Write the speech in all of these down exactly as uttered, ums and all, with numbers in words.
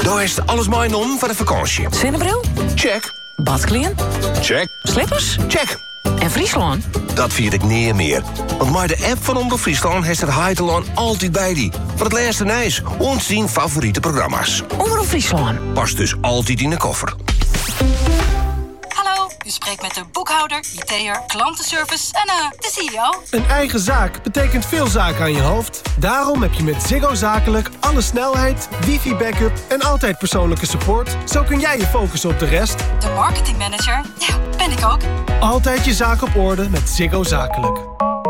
Nou is alles mijn om voor de vakantie. Zonnebril? Check. Badkleren? Check. Slippers? Check. En Friesland? Dat vind ik niet meer. Want maar de app van Omroep Friesland heeft het Heiteland altijd bij die. Voor het laatste nieuws, ons zien favoriete programma's. Omroep Friesland. Past dus altijd in de koffer. Hallo, u spreekt met de boekhouder, I T'er, klantenservice en uh, de C E O. Een eigen zaak betekent veel zaken aan je hoofd. Daarom heb je met Ziggo Zakelijk alle snelheid, wifi-backup en altijd persoonlijke support. Zo kun jij je focussen op de rest. De marketingmanager, ja, ben ik ook. Altijd je zaak op orde met Ziggo Zakelijk.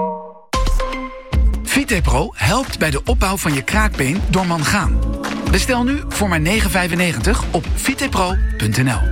Vitepro helpt bij de opbouw van je kraakbeen door mangaan. Bestel nu voor maar negen vijfennegentig op vitepro punt n l.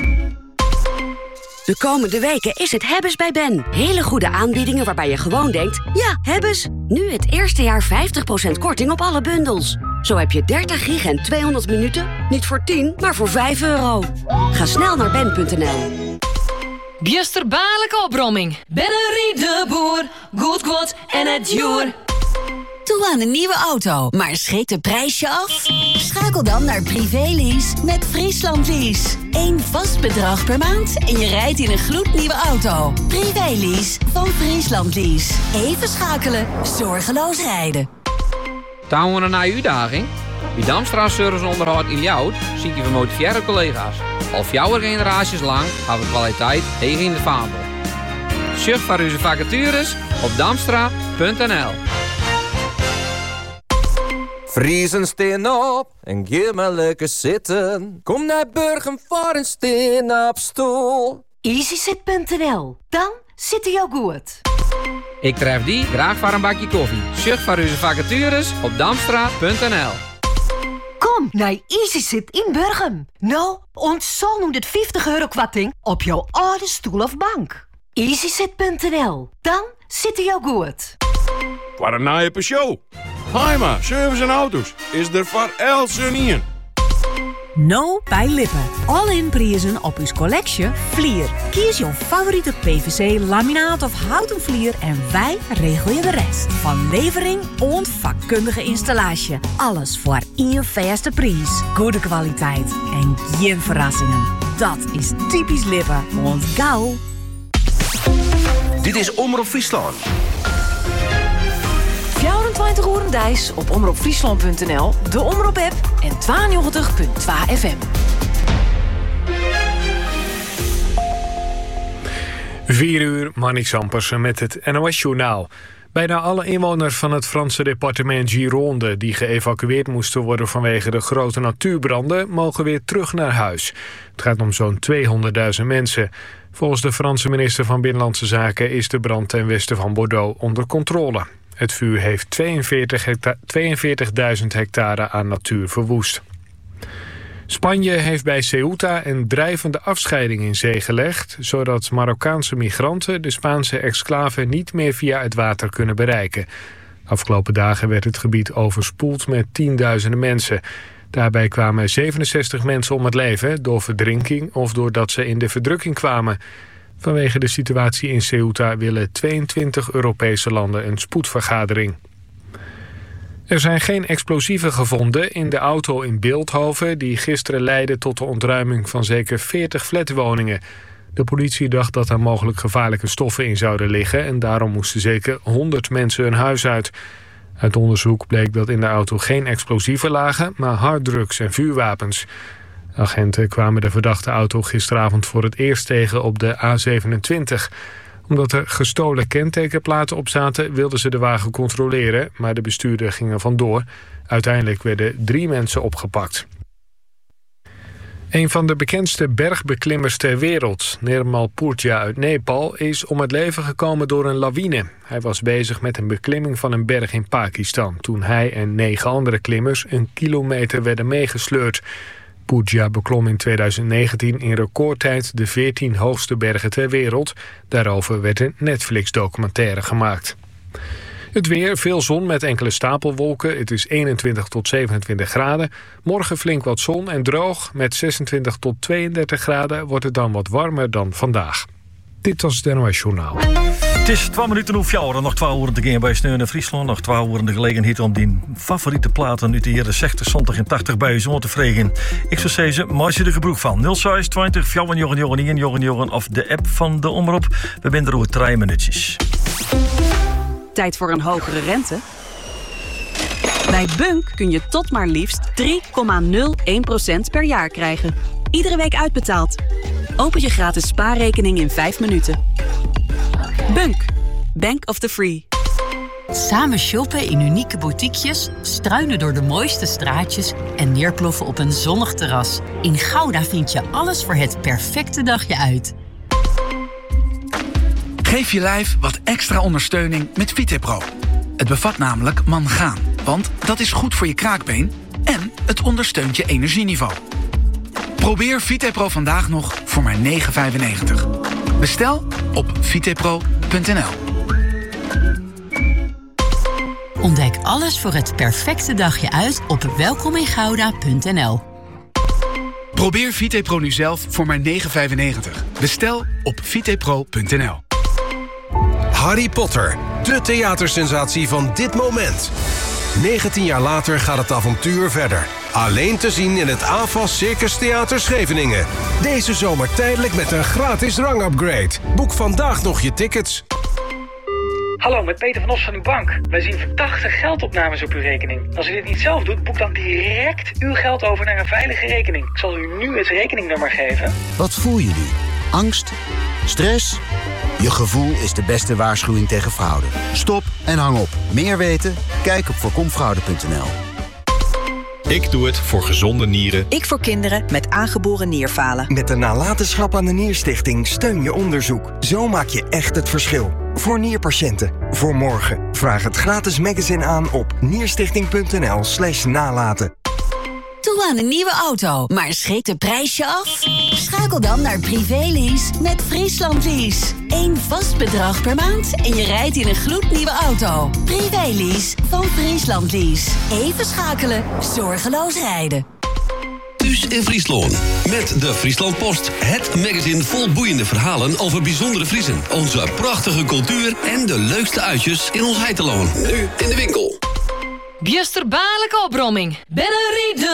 De komende weken is het Hebbes bij Ben. Hele goede aanbiedingen waarbij je gewoon denkt... ja, Hebbes. Nu het eerste jaar vijftig procent korting op alle bundels. Zo heb je dertig gig en tweehonderd minuten. Niet voor tien, maar voor vijf euro. Ga snel naar ben punt n l. Biesterbaarlijke opbromming. Bennerie de boer. Goed kwot en het joer. Toe aan een nieuwe auto, maar schrik de prijsje af? Schakel dan naar Privélease met Friesland Lease. Eén vast bedrag per maand en je rijdt in een gloednieuwe auto. Privélease van Friesland Lease. Even schakelen, zorgeloos rijden. Touwen naar uw uitdaging? Bij Damstra Service Onderhoud in Ljouwt zie je gemotiveerde collega's. Al jouw generaties lang hebben we kwaliteit tegen in de vaandel. Surf voor onze vacatures op damstra punt n l. Vriezen steen op en geef me lekker zitten. Kom naar Burgum voor een steen op stoel. easysit punt n l. Dan zit hij ook goed. Ik tref die graag voor een bakje koffie. Surf voor onze vacatures op damstra punt n l. Kom naar EasySit in Burgum. Nou, ontzol honderdvijftig euro kwarting op jouw oude stoel of bank. easysit punt n l. Dan zit hij ook goed. Voor een naaie show. Haima, service en auto's. Is er voor elsen in. Nou bij Lippen. All-in prijzen op uw collectie Vlier. Kies jouw favoriete P V C, laminaat of houten vlier en wij regelen je de rest. Van levering en vakkundige installatie. Alles voor één vaste prijs. Goede kwaliteit en geen verrassingen. Dat is typisch Lippen. Ontgauw. Dit is Omroep Friesland. vierentwintig uur dijs op omroep friesland punt n l, de Omroep-app en tweeënnegentig punt twee F M. vier uur, Manik Sampersen met het N O S-journaal. Bijna alle inwoners van het Franse departement Gironde... die geëvacueerd moesten worden vanwege de grote natuurbranden... mogen weer terug naar huis. Het gaat om zo'n tweehonderdduizend mensen. Volgens de Franse minister van Binnenlandse Zaken... is de brand ten westen van Bordeaux onder controle. Het vuur heeft tweeënveertigduizend hectare aan natuur verwoest. Spanje heeft bij Ceuta een drijvende afscheiding in zee gelegd... zodat Marokkaanse migranten de Spaanse exclave niet meer via het water kunnen bereiken. Afgelopen dagen werd het gebied overspoeld met tienduizenden mensen. Daarbij kwamen zevenenzestig mensen om het leven door verdrinking... of doordat ze in de verdrukking kwamen. Vanwege de situatie in Ceuta willen tweeëntwintig Europese landen een spoedvergadering. Er zijn geen explosieven gevonden in de auto in Bilthoven... die gisteren leidde tot de ontruiming van zeker veertig flatwoningen. De politie dacht dat er mogelijk gevaarlijke stoffen in zouden liggen... en daarom moesten zeker honderd mensen hun huis uit. Uit onderzoek bleek dat in de auto geen explosieven lagen... maar harddrugs en vuurwapens. Agenten kwamen de verdachte auto gisteravond voor het eerst tegen op de A zevenentwintig... Omdat er gestolen kentekenplaten op zaten, wilden ze de wagen controleren... maar de bestuurder ging er vandoor. Uiteindelijk werden drie mensen opgepakt. Een van de bekendste bergbeklimmers ter wereld, Nirmal Purja uit Nepal... is om het leven gekomen door een lawine. Hij was bezig met een beklimming van een berg in Pakistan... toen hij en negen andere klimmers een kilometer werden meegesleurd... Purja beklom in tweeduizend negentien in recordtijd de veertien hoogste bergen ter wereld. Daarover werd een Netflix-documentaire gemaakt. Het weer, veel zon met enkele stapelwolken. Het is eenentwintig tot zevenentwintig graden. Morgen flink wat zon en droog. Met zesentwintig tot tweeëndertig graden wordt het dan wat warmer dan vandaag. Dit was het N O S Journaal. Het is twaalf minuten of jouw, nog twaalf uur te gaan bij Steun in Friesland. Nog twaalf uur de gelegenheid om die favoriete platen uit de jaren zestig, zestig en tachtig bij je zoon te vregen. Ik zou zeggen, maak je er gebruik van. nul zes twintig fjouwen joren joren één joren joren of de app van de Omroep. We zijn er over drie minuutjes. Tijd voor een hogere rente? Bij Bunk kun je tot maar liefst drie komma nul één procent per jaar krijgen. Iedere week uitbetaald. Open je gratis spaarrekening in vijf minuten. Bunk. Bank of the Free. Samen shoppen in unieke boutiquejes, struinen door de mooiste straatjes en neerploffen op een zonnig terras. In Gouda vind je alles voor het perfecte dagje uit. Geef je lijf wat extra ondersteuning met VitePro. Het bevat namelijk mangaan, want dat is goed voor je kraakbeen en het ondersteunt je energieniveau. Probeer VitePro vandaag nog voor maar negen vijfennegentig. Bestel op vitepro punt n l. Ontdek alles voor het perfecte dagje uit op welkomingouda punt n l. Probeer VitePro nu zelf voor maar negen vijfennegentig. Bestel op vitepro punt n l. Harry Potter, de theatersensatie van dit moment. negentien jaar later gaat het avontuur verder. Alleen te zien in het A F A S Circus Theater Scheveningen. Deze zomer tijdelijk met een gratis rangupgrade. Boek vandaag nog je tickets. Hallo, met Peter van Os van uw bank. Wij zien verdachte geldopnames op uw rekening. Als u dit niet zelf doet, boek dan direct uw geld over naar een veilige rekening. Ik zal u nu het rekeningnummer geven. Wat voel je nu? Angst? Stress? Je gevoel is de beste waarschuwing tegen fraude. Stop en hang op. Meer weten? Kijk op voorkomfraude punt n l. Ik doe het voor gezonde nieren. Ik voor kinderen met aangeboren nierfalen. Met de nalatenschap aan de Nierstichting steun je onderzoek. Zo maak je echt het verschil. Voor nierpatiënten. Voor morgen. Vraag het gratis magazine aan op nierstichting punt n l slash nalaten. Toe aan een nieuwe auto, maar schrikt de prijsje af? Schakel dan naar Privélease met Friesland Lease. Eén vast bedrag per maand en je rijdt in een gloednieuwe auto. Privélease van Friesland Lease. Even schakelen, zorgeloos rijden. Thuis in Friesland. Met de Friesland Post. Het magazine vol boeiende verhalen over bijzondere Friesen. Onze prachtige cultuur en de leukste uitjes in ons heiteloon. Nu in de winkel. Bjusterbaarlijke opbromming. Bennerie de